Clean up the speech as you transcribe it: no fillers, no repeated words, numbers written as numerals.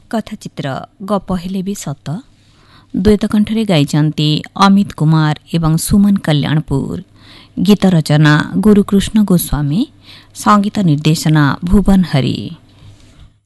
कथाचित्र गप हेले भी सत द्वैत कण्ठरे गाइचन्ति अमित कुमार एवं सुमन कल्याणपुर। गीत रचना गुरुकृष्ण गोस्वामी, संगीत निर्देशना भुवन हरि।